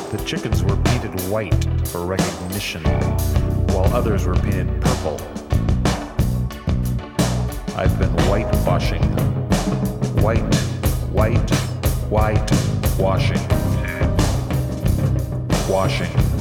The chickens were painted white for recognition, while others were painted purple. I've been whitewashing. White, white, white, washing. Washing.